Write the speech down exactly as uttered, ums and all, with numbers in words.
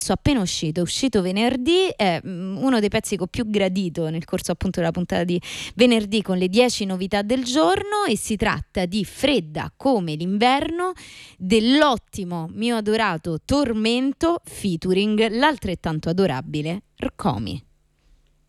appena uscito, è uscito venerdì, è uno dei pezzi che ho più gradito nel corso appunto della puntata di venerdì, con le dieci novità del giorno, e si tratta di Fredda come l'inverno dell'ottimo mio adorato Tormento featuring l'altrettanto adorabile Rcomi.